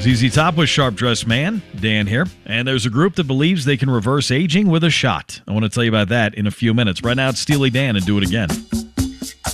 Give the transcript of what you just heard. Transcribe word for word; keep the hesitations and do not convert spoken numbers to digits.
Z Z Top with Sharp Dressed Man. Dan here. And there's a group that believes they can reverse aging with a shot. I want to tell you about that in a few minutes. Right now, it's Steely Dan and Do It Again.